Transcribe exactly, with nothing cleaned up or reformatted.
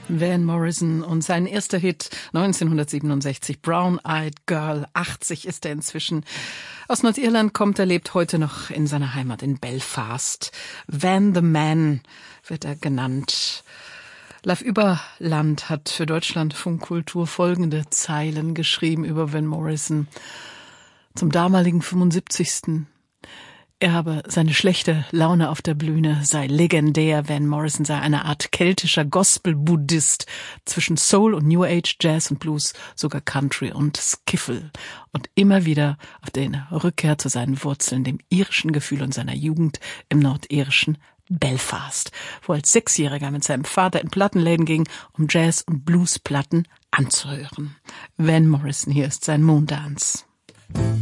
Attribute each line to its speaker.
Speaker 1: Van Morrison und sein erster Hit neunzehnhundertsiebenundsechzig, Brown Eyed Girl. achtzig ist er inzwischen. Aus Nordirland kommt er, lebt heute noch in seiner Heimat in Belfast. Van the Man wird er genannt. Live Überland hat für Deutschlandfunk Kultur folgende Zeilen geschrieben über Van Morrison. Zum damaligen fünfundsiebzigsten Er habe seine schlechte Laune auf der Bühne, sei legendär. Van Morrison sei eine Art keltischer Gospel-Buddhist zwischen Soul und New Age, Jazz und Blues, sogar Country und Skiffle. Und immer wieder auf den Rückkehr zu seinen Wurzeln, dem irischen Gefühl und seiner Jugend im nordirischen Belfast, wo er als Sechsjähriger mit seinem Vater in Plattenläden ging, um Jazz- und Bluesplatten anzuhören. Van Morrison, hier ist sein Moondance.